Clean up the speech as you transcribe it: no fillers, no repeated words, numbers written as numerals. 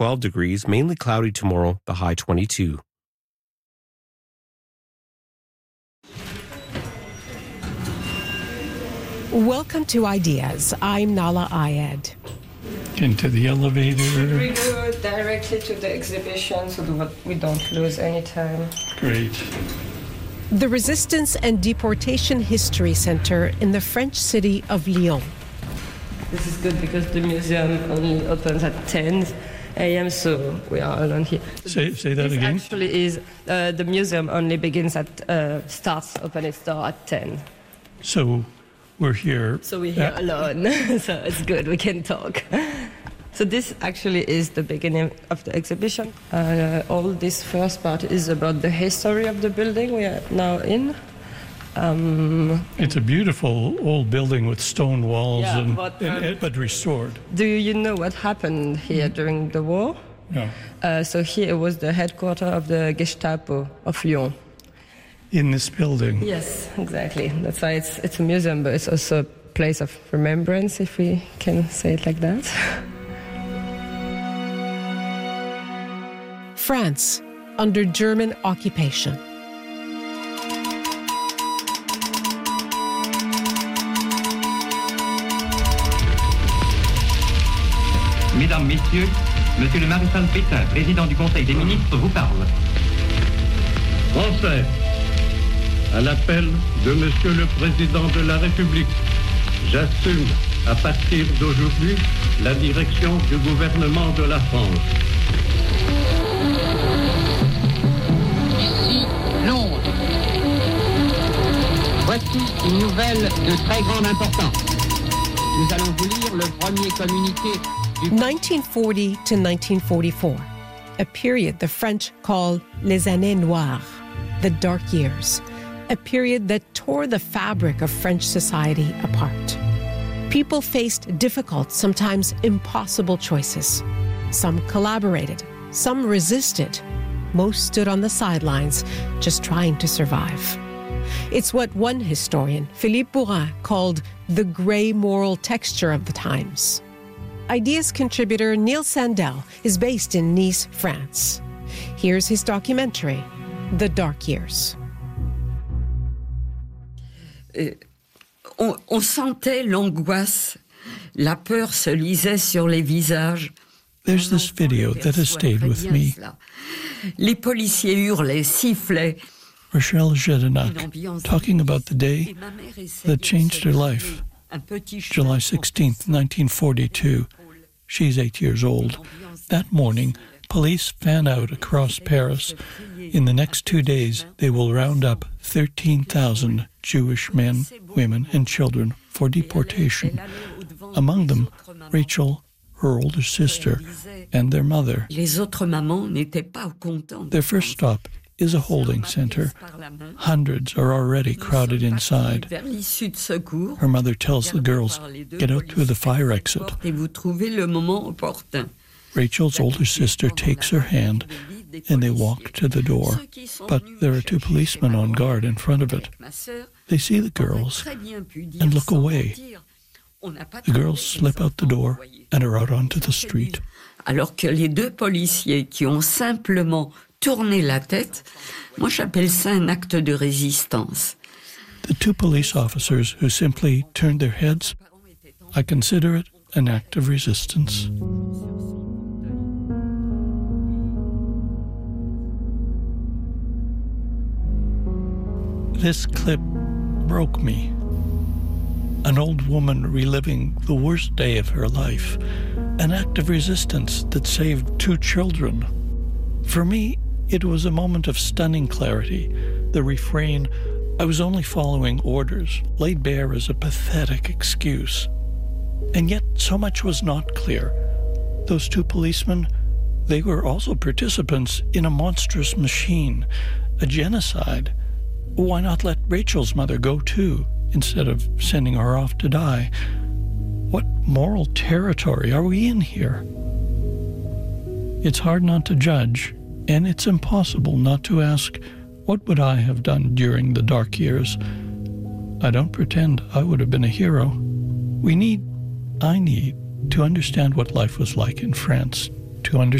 12 degrees, mainly cloudy tomorrow, the high 22. Welcome to Ideas. I'm Nala Ayed. Into the elevator. We go directly to the exhibition so that we don't lose any time. Great. The Resistance and Deportation History Center in the French city of Lyon. This is good because the museum only opens at 10 a.m., so we are alone here. Say that this again? Actually is, the museum only begins starts open its door at 10. So we're here. So we're here alone, so it's good, we can talk. So this actually is the beginning of the exhibition. All this first part is about the history of the building we are now in. It's a beautiful old building with stone walls, but restored. Do you know what happened here during the war? No. So here was the headquarters of the Gestapo of Lyon. In this building? Yes, exactly. That's why it's a museum, but it's also a place of remembrance, if we can say it like that. France, under German occupation. Mesdames, Messieurs, Monsieur le Maréchal Pétain, président du Conseil des ministres, vous parle. Français, à l'appel de Monsieur le Président de la République, j'assume à partir d'aujourd'hui la direction du gouvernement de la France. Ici, Londres. Voici une nouvelle de très grande importance. Nous allons vous lire le premier communiqué du... 1940 to 1944, a period the French call les années noires, the dark years, a period that tore the fabric of French society apart. People faced difficult, sometimes impossible choices. Some collaborated, some resisted. Most stood on the sidelines, just trying to survive. It's what one historian, Philippe Bourrin, called the gray moral texture of the times. Ideas contributor Neil Sandel is based in Nice, France. Here's his documentary, The Dark Years. On sentait l'angoisse, la peur se lisait sur les visages. There's this video that has stayed with me. Les policiers hurlaient, sifflaient. Rachel Jedinak, talking about the day that changed her life. July 16th, 1942. She's 8 years old. That morning, police fan out across Paris. In the next 2 days, they will round up 13,000 Jewish men, women, and children for deportation. Among them, Rachel, her older sister, and their mother. Their first stop is a holding center. Hundreds are already crowded inside. Her mother tells the girls, get out through the fire exit. Rachel's older sister takes her hand and they walk to the door, but there are two policemen on guard in front of it. They see the girls and look away. The girls slip out the door and are out onto the street. Alors que les deux policiers qui ont simplement tourné la tête, moi j'appelle ça un acte de résistance. The two police officers who simply turned their heads, I consider it an act of resistance. This clip broke me. An old woman reliving the worst day of her life, an act of resistance that saved 2 children. For me, it was a moment of stunning clarity. The refrain, I was only following orders, laid bare as a pathetic excuse. And yet so much was not clear. Those 2 policemen, they were also participants in a monstrous machine, a genocide. Why not let Rachel's mother go too, instead of sending her off to die? What moral territory are we in here? It's hard not to judge, and it's impossible not to ask, what would I have done during the dark years? I don't pretend I would have been a hero. I need to understand what life was like in France, to understand